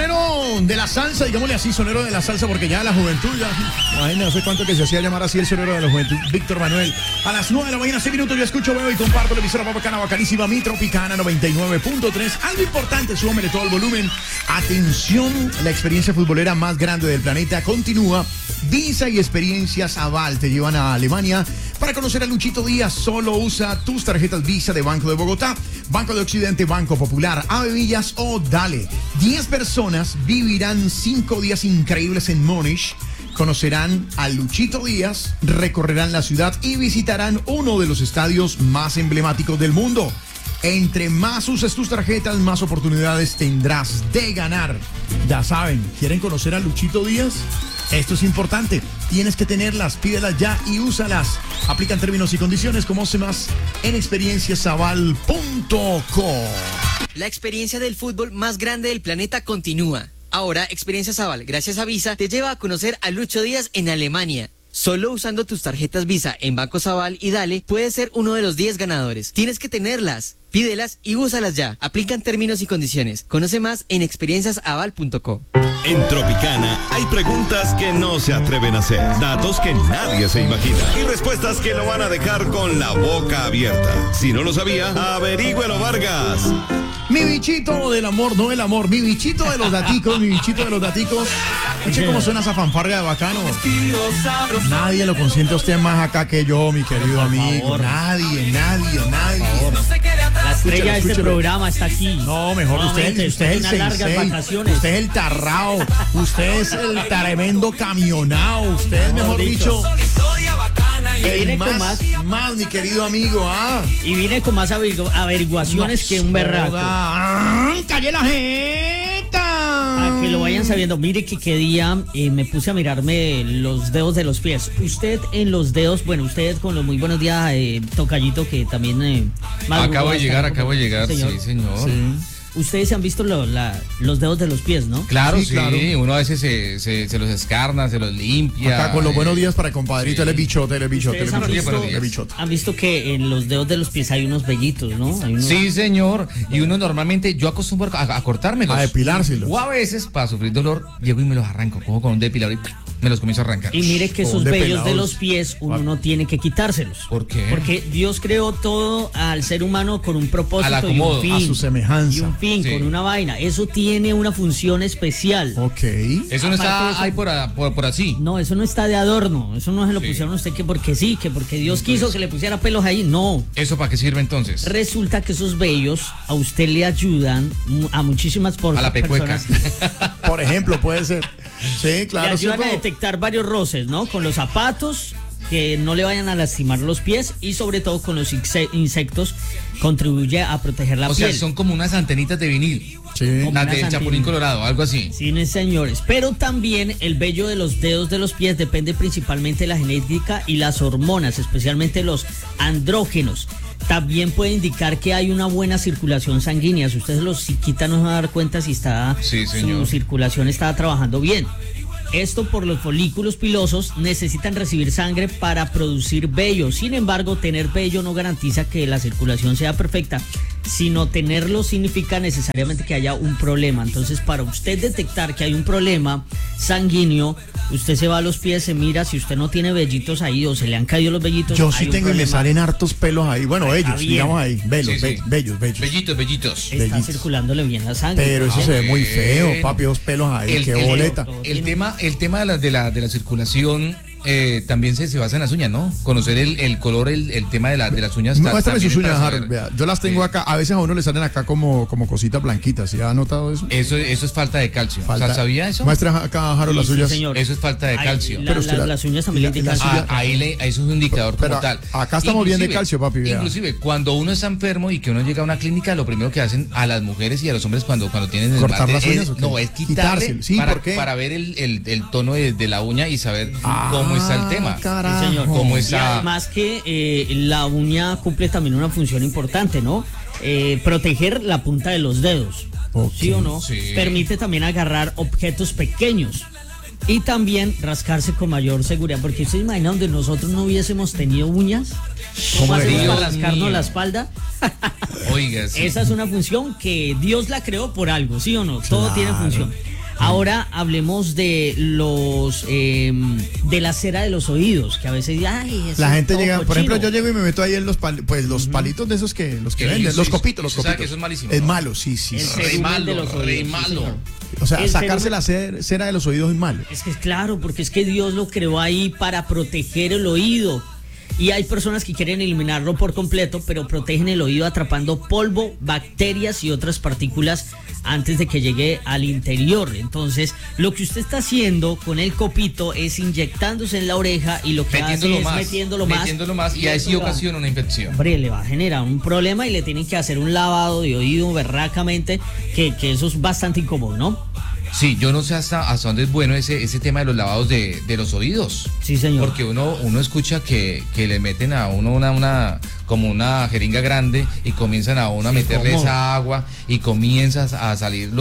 sonero de la salsa, digámosle así, sonero de la salsa, porque ya la juventud, ya, imagínate, no sé cuánto que se hacía llamar así el sonero de la juventud, Víctor Manuel. A las 9 de la mañana, 6 minutos, yo escucho, veo y comparto la emisora Bacana, bacanísima, mi Tropicana 99.3. Algo importante, súbamele todo el volumen. Atención, la experiencia futbolera más grande del planeta continúa. Visa y Experiencias Aval te llevan a Alemania para conocer a Luchito Díaz. Solo usa tus tarjetas Visa de Banco de Bogotá, Banco de Occidente, Banco Popular, Ave Villas o Dale. 10 personas vivirán 5 días increíbles en Múnich. Conocerán a Luchito Díaz, recorrerán la ciudad y visitarán uno de los estadios más emblemáticos del mundo. Entre más uses tus tarjetas, más oportunidades tendrás de ganar. Ya saben, ¿quieren conocer a Luchito Díaz? Esto es importante, tienes que tenerlas, pídelas ya y úsalas. Aplican términos y condiciones, conoce más en experienciasaval.co. La experiencia del fútbol más grande del planeta continúa. Ahora, Experiencias Aval, gracias a Visa, te lleva a conocer a Lucho Díaz en Alemania. Solo usando tus tarjetas Visa en Bancos Aval y Dale, puedes ser uno de los 10 ganadores. Tienes que tenerlas, pídelas y úsalas ya. Aplican términos y condiciones. Conoce más en experienciasaval.co. En Tropicana hay preguntas que no se atreven a hacer, datos que nadie se imagina y respuestas que lo van a dejar con la boca abierta. Si no lo sabía, averígüelo, Vargas. Mi bichito del amor, no el amor, mi bichito de los daticos, mi bichito de los daticos. Escuche cómo suena esa fanfarria de bacano. Nadie lo consiente a usted más acá que yo, mi querido amigo. Nadie. La estrella de este programa está aquí. No, mejor usted es el sensei, usted es el tarrao, usted es el tremendo camionao, usted es, mejor dicho, el más, mi querido amigo, Y viene con más averiguaciones que un berraco. ¡Calle la jeta! A que lo vayan sabiendo. Mire que qué día me puse a mirarme los dedos de los pies. Usted en los dedos, bueno, usted con los muy buenos días, tocallito, que también... Acabo de llegar, señor. Sí, señor. Sí. Ustedes se han visto los dedos de los pies, ¿no? Claro, sí. Uno a veces se los escarna, se los limpia. Acá con los buenos días para el compadrito, él es bichote. Han visto que en los dedos de los pies hay unos vellitos, ¿no? Sí, señor. Y uno normalmente, yo acostumbro a cortármelos. A depilárselos. O a veces, para sufrir dolor, llego y me los arranco. Cojo con un depilador y me los comienzo a arrancar. Y mire que esos vellos de los pies uno no tiene que quitárselos. ¿Por qué? Porque Dios creó todo al ser humano con un propósito y un fin. A su semejanza. Y un fin, con una vaina. Eso tiene una función especial. Ok. Eso no está ahí por así. No, eso no está de adorno. Eso no se lo pusieron a usted que porque sí, que porque Dios quiso que le pusiera pelos ahí. No. ¿Eso para qué sirve entonces? Resulta que esos vellos a usted le ayudan a muchísimas personas. A la pecueca. Por ejemplo, puede ser. Sí, claro. Le ayudan a detectar varios roces, ¿no? Con los zapatos, que no le vayan a lastimar los pies, y sobre todo con los insectos contribuye a proteger la piel. O sea, son como unas antenitas de vinil. Sí. Las del Chapulín Colorado, algo así. Sí, señores. Pero también el vello de los dedos de los pies depende principalmente de la genética y las hormonas, especialmente los andrógenos. También puede indicar que hay una buena circulación sanguínea. Si ustedes los quitan, no se va a dar cuenta si su circulación está trabajando bien. Esto por los folículos pilosos necesitan recibir sangre para producir vello. Sin embargo, tener vello no garantiza que la circulación sea perfecta, sino tenerlo significa necesariamente que haya un problema. Entonces, para usted detectar que hay un problema sanguíneo, usted se va a los pies, se mira, si usted no tiene vellitos ahí o se le han caído los vellitos. Yo sí tengo y me salen hartos pelos ahí. Bueno, ellos, digamos ahí, vellos. Vellitos. Está circulándole bien la sangre. Pero eso se ve muy feo, papi, esos pelos ahí, qué boleta. El tema de la circulación también se basa en las uñas, ¿no? Conocer el color, el tema de las uñas. Muéstrame sus uñas, Harold, vea. Yo las tengo acá, a veces a uno le salen acá como cositas blanquitas. ¿Sí ha notado eso? Eso es falta de calcio. ¿Sabía eso? Muestra acá, Harold, las uñas. Señor. Eso es falta de calcio. Las uñas también le indican calcio. Eso es un indicador como tal. Acá estamos bien de calcio, papi, vea. Inclusive, cuando uno está enfermo y que uno llega a una clínica, lo primero que hacen a las mujeres y a los hombres cuando tienen ¿cortar las uñas? Es quitarse. Sí, ¿por qué? Para ver el tono de la uña y saber cómo está el tema. Sí, señor. ¿Cómo y además que la uña cumple también una función importante, ¿no? Proteger la punta de los dedos. Okay. ¿Sí o no? Sí. Permite también agarrar objetos pequeños. Y también rascarse con mayor seguridad, porque usted imagina donde nosotros no hubiésemos tenido uñas, ¿cómo hacemos para rascarnos la espalda? Oiga, sí. Esa es una función que Dios la creó por algo, ¿sí o no? Todo tiene función. Ahora hablemos de los de la cera de los oídos, que a veces la gente llega, por ejemplo, yo llego y me meto ahí en los palitos de esos que venden, los copitos, los copitos. Que eso es malísimo. Es malo, sí. Re malo. O sea, El sacarse la cera de los oídos es malo. Es que claro, porque es que Dios lo creó ahí para proteger el oído. Y hay personas que quieren eliminarlo por completo, pero protegen el oído atrapando polvo, bacterias y otras partículas antes de que llegue al interior. Entonces, lo que usted está haciendo con el copito es inyectándose en la oreja y lo que hace es metiéndolo más y ahí sí ocasiona una infección. Hombre, le va a generar un problema y le tienen que hacer un lavado de oído berracamente, que eso es bastante incómodo, ¿no? Sí, yo no sé hasta dónde es bueno ese tema de los lavados de los oídos. Sí, señor. Porque uno escucha que le meten a uno como una jeringa grande y comienzan a uno a meterle esa agua y comienzas a salir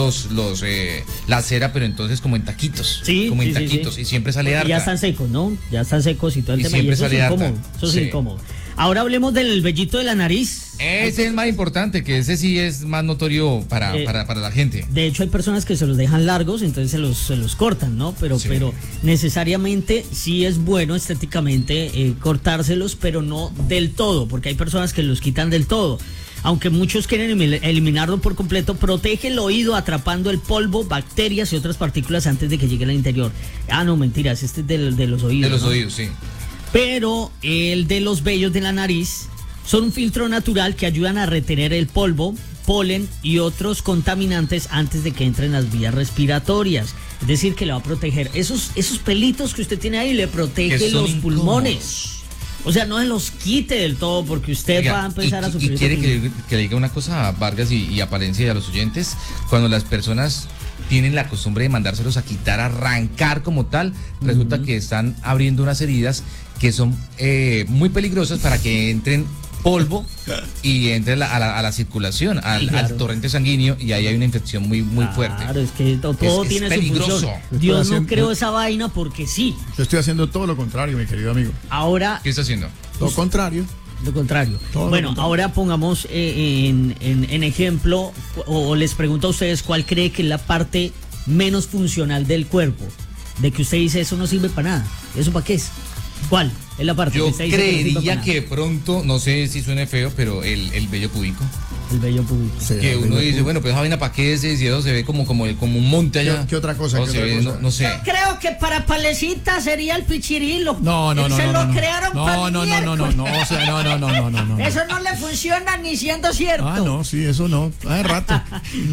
la cera, pero entonces como en taquitos. Sí, como en sí, taquitos sí. Y siempre sale harta. Ya están secos, ¿no? Ya están secos y todo el tema. Siempre Eso es sale harta. incómodo. Eso es Sí. incómodo. Ahora hablemos del vellito de la nariz. Ese es el más importante, que ese sí es más notorio para la gente. De hecho, hay personas que se los dejan largos, entonces se los cortan, ¿no? Pero necesariamente sí es bueno estéticamente cortárselos, pero no del todo, porque hay personas que los quitan del todo. Aunque muchos quieren eliminarlo por completo, protege el oído atrapando el polvo, bacterias y otras partículas antes de que llegue al interior. Ah, no, mentiras, este es de los oídos. De los ¿no? oídos, sí. Pero el de los vellos de la nariz son un filtro natural que ayudan a retener el polvo, polen y otros contaminantes antes de que entren las vías respiratorias. Es decir, que le va a proteger esos pelitos que usted tiene ahí, le protege los pulmones. O sea, no se los quite del todo porque usted va a empezar a sufrir. Y quiere que le diga una cosa a Vargas y a Palencia y a los oyentes. Cuando las personas tienen la costumbre de mandárselos a quitar, arrancar como tal, resulta que están abriendo unas heridas que son muy peligrosas para que entren polvo y entre a la circulación, al torrente sanguíneo, y ahí hay una infección muy fuerte. Claro, es que todo tiene peligroso. su función. Dios no creó esa vaina porque sí. Yo estoy haciendo todo lo contrario, mi querido amigo. Ahora, ¿Qué está haciendo? Lo contrario. Lo contrario. Bueno, ahora pongamos en ejemplo, o les pregunto a ustedes cuál cree que es la parte menos funcional del cuerpo, de que usted dice eso no sirve para nada. ¿Eso para qué es? ¿Cuál es la parte Yo que usted dice creería que de pronto, no sé si suene feo, pero el vello púbico. El vello público. Sí, Que uno dice, bueno, pues esa vaina para qué es, si eso se ve como un monte allá. ¿Qué otra cosa? No sé. Yo creo que para Palecita sería el pichirilo. No. Se lo crearon para No, o sea, no. Eso no le funciona ni siendo cierto. Ah, no, sí, eso no. Hace rato.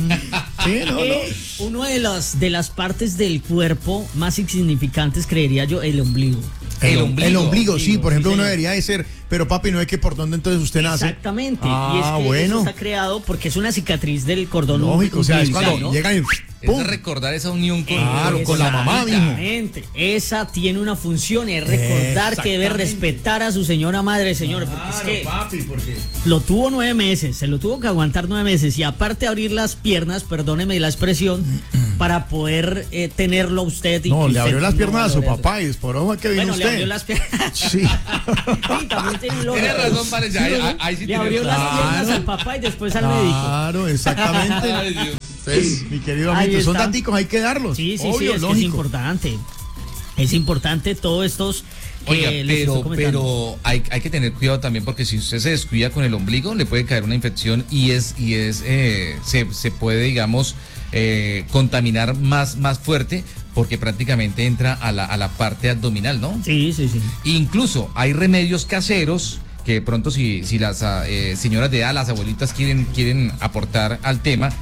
Sí, no. Uno de las partes del cuerpo más insignificantes, creería yo, el ombligo. El ombligo, sí, por ejemplo, sí, uno señor. debería de ser, pero papi, no es que por dónde entonces usted nace. Exactamente. Ah, y es que bueno. eso está creado porque es una cicatriz del cordón Lógico, o sea, es umbilical, cuando ¿no? llegan y ¡pum! Es recordar esa unión con, Claro, con la mamá, mijo. Exactamente. Esa tiene una función, es recordar que debe respetar a su señora madre, señor. Porque es que papi, porque lo tuvo 9 meses, se lo tuvo que aguantar 9 meses y aparte abrir las piernas, perdóneme la expresión, para poder tenerlo usted. Y no, que le abrió usted las no piernas a su valore eso. papá y por ojo que vino Bueno, usted. le abrió las piernas. Sí. Sí, también tiene un Tiene razón, parece. Ahí sí Le tiene abrió las razón. piernas al papá y después al médico. Claro, exactamente. Ay, Dios. Entonces, mi querido Ahí amigo, son está. daticos, hay que darlos. Sí, Obvio, es que es lógico. importante. Es importante todos estos. Oiga, les estoy comentando. pero hay que tener cuidado también, porque si usted se descuida con el ombligo, le puede caer una infección y se puede, digamos, contaminar más fuerte, porque prácticamente entra a la parte abdominal, ¿no? Sí. Incluso hay remedios caseros que de pronto si las señoras de edad, las abuelitas quieren aportar al tema,